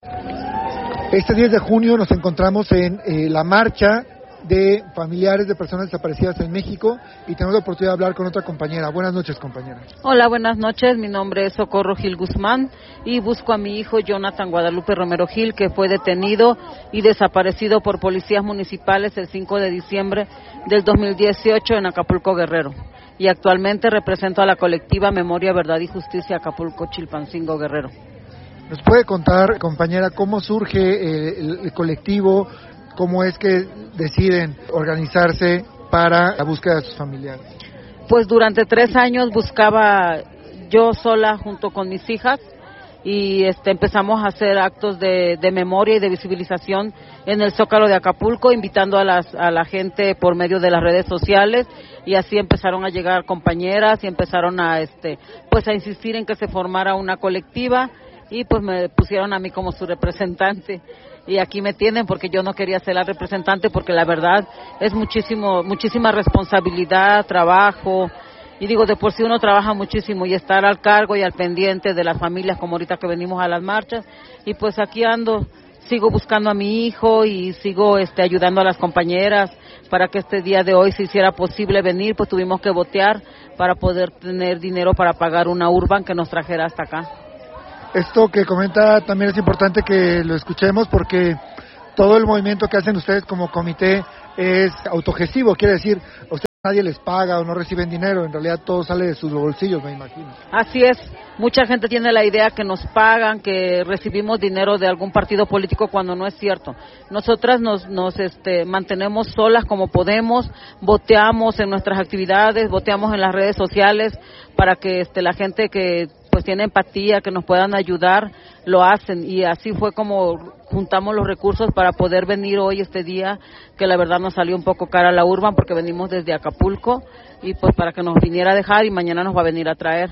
Este 10 de junio nos encontramos en la marcha de familiares de personas desaparecidas en México y tenemos la oportunidad de hablar con otra compañera. Buenas noches, compañera. Hola, buenas noches. Mi nombre es Socorro Gil Guzmán y busco a mi hijo Jonathan Guadalupe Romero Gil, que fue detenido y desaparecido por policías municipales el 5 de diciembre del 2018 en Acapulco, Guerrero. Y actualmente represento a la colectiva Memoria, Verdad y Justicia Acapulco, Chilpancingo, Guerrero. ¿Nos puede contar, compañera, cómo surge el colectivo, cómo es que deciden organizarse para la búsqueda de sus familiares? Pues durante 3 años buscaba yo sola junto con mis hijas y empezamos a hacer actos de memoria y de visibilización en el Zócalo de Acapulco, invitando a la gente por medio de las redes sociales, y así empezaron a llegar compañeras y empezaron a insistir en que se formara una colectiva. Y pues me pusieron a mí como su representante y aquí me tienen, porque yo no quería ser la representante, porque la verdad es muchísima responsabilidad, trabajo, y digo, de por sí uno trabaja muchísimo y estar al cargo y al pendiente de las familias, como ahorita que venimos a las marchas, y pues aquí ando, sigo buscando a mi hijo y sigo ayudando a las compañeras para que este día de hoy se hiciera posible venir. Pues tuvimos que votear para poder tener dinero para pagar una urban que nos trajera hasta acá. Esto que comenta también es importante que lo escuchemos, porque todo el movimiento que hacen ustedes como comité es autogestivo, quiere decir, a ustedes nadie les paga o no reciben dinero, en realidad todo sale de sus bolsillos, me imagino. Así es, mucha gente tiene la idea que nos pagan, que recibimos dinero de algún partido político, cuando no es cierto. Nosotras nos mantenemos solas como podemos, voteamos en nuestras actividades, voteamos en las redes sociales para que la gente que pues tiene empatía, que nos puedan ayudar, lo hacen, y así fue como juntamos los recursos para poder venir hoy este día, que la verdad nos salió un poco cara la urban porque venimos desde Acapulco, y pues para que nos viniera a dejar y mañana nos va a venir a traer.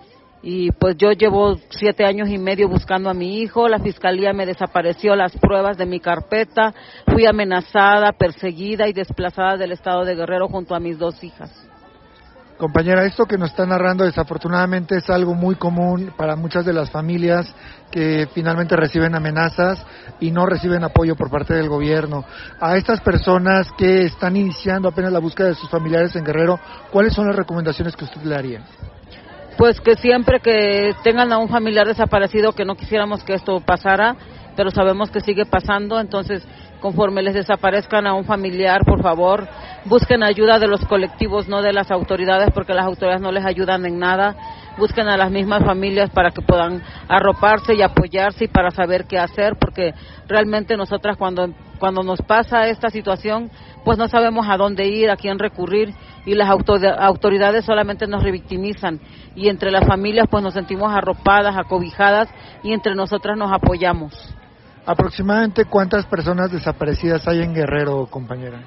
Y pues yo llevo 7 años y medio buscando a mi hijo, la fiscalía me desapareció las pruebas de mi carpeta, fui amenazada, perseguida y desplazada del estado de Guerrero junto a mis 2 hijas. Compañera, esto que nos está narrando desafortunadamente es algo muy común para muchas de las familias que finalmente reciben amenazas y no reciben apoyo por parte del gobierno. A estas personas que están iniciando apenas la búsqueda de sus familiares en Guerrero, ¿cuáles son las recomendaciones que usted le haría? Pues que siempre que tengan a un familiar desaparecido, que no quisiéramos que esto pasara, pero sabemos que sigue pasando, entonces conforme les desaparezcan a un familiar, por favor, busquen ayuda de los colectivos, no de las autoridades, porque las autoridades no les ayudan en nada. Busquen a las mismas familias para que puedan arroparse y apoyarse y para saber qué hacer, porque realmente nosotras cuando nos pasa esta situación, pues no sabemos a dónde ir, a quién recurrir, y las autoridades solamente nos revictimizan, y entre las familias pues nos sentimos arropadas, acobijadas, y entre nosotras nos apoyamos. ¿Aproximadamente cuántas personas desaparecidas hay en Guerrero, compañera?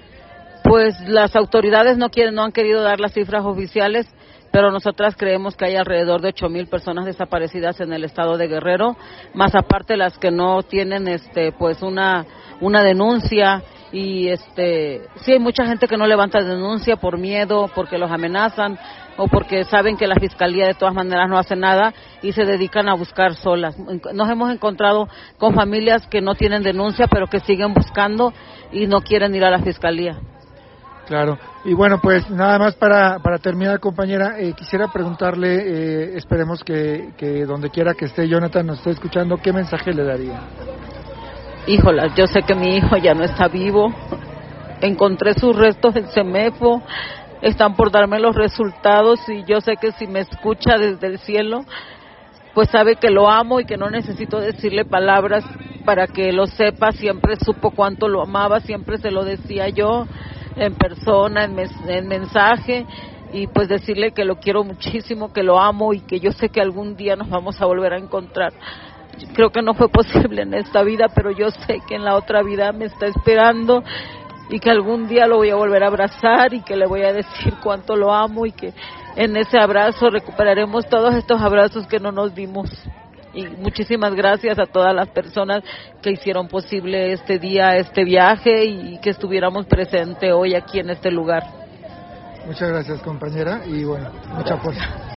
Pues las autoridades no han querido dar las cifras oficiales, pero nosotras creemos que hay alrededor de 8,000 personas desaparecidas en el estado de Guerrero, más aparte las que no tienen pues una denuncia, y sí hay mucha gente que no levanta denuncia por miedo, porque los amenazan o porque saben que la fiscalía de todas maneras no hace nada y se dedican a buscar solas. Nos hemos encontrado con familias que no tienen denuncia, pero que siguen buscando y no quieren ir a la fiscalía. Claro, y bueno, pues nada más para terminar, compañera, quisiera preguntarle, esperemos que donde quiera que esté Jonathan nos esté escuchando, ¿qué mensaje le daría? Híjola, yo sé que mi hijo ya no está vivo, encontré sus restos en CEMEFO, están por darme los resultados, y yo sé que si me escucha desde el cielo, pues sabe que lo amo y que no necesito decirle palabras para que lo sepa. Siempre supo cuánto lo amaba, siempre se lo decía yo en persona, en mensaje, y pues decirle que lo quiero muchísimo, que lo amo y que yo sé que algún día nos vamos a volver a encontrar. Creo que no fue posible en esta vida, pero yo sé que en la otra vida me está esperando y que algún día lo voy a volver a abrazar y que le voy a decir cuánto lo amo, y que en ese abrazo recuperaremos todos estos abrazos que no nos dimos. Y muchísimas gracias a todas las personas que hicieron posible este día, este viaje, y que estuviéramos presentes hoy aquí en este lugar. Muchas gracias, compañera, y bueno, mucha fuerza.